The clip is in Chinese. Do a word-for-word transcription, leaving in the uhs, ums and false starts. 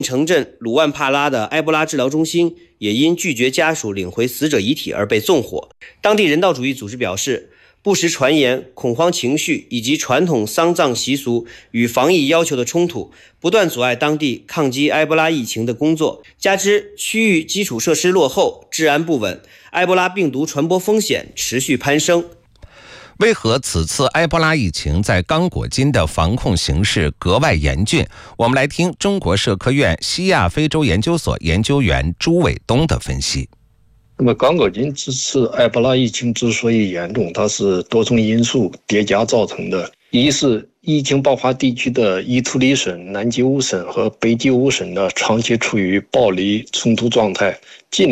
城镇鲁万帕拉的埃博拉治疗中心也因拒绝家属领回死者遗体而被纵火。当地人道主义组织表示，不实传言、恐慌情绪以及传统丧葬习俗与防疫要求的冲突，不断阻碍当地抗击埃博拉疫情的工作。加之区域基础设施落后、治安不稳，埃博拉病毒传播风险持续攀升。 为何此次埃博拉疫情在刚果金的防控形势格外严峻？我们来听中国社科院西亚非洲研究所研究员朱伟东的分析。 那么刚果金这次埃博拉疫情之所以严重，它是多重因素叠加造成的。一是疫情爆发地区的伊图里省、南吉乌省和北吉乌省呢，长期处于暴力冲突状态，近